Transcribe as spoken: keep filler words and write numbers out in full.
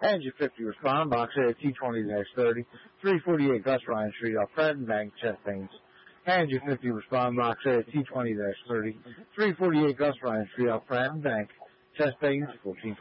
Engine fifty, respond, box area T twenty thirty, three forty-eight Gus Ryan Street, off Preston Bank, chest pains. Engine fifty, respond, box area T twenty thirty, three forty-eight Gus Ryan Street, off Preston Bank, chest pains, fourteen